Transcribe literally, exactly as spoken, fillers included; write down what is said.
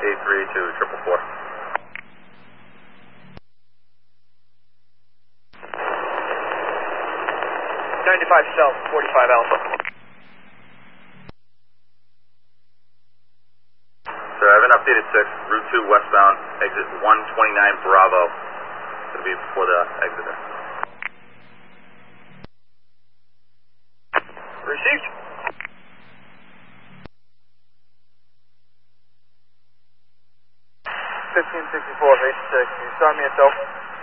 eight three to triple four. ninety-five south, forty-five alpha. Sir, I have an updated six, Route two westbound, exit one twenty-nine Bravo. It's going to be before the exit there. Received. fifteen sixty-four, eight six. Can you start me at Delta?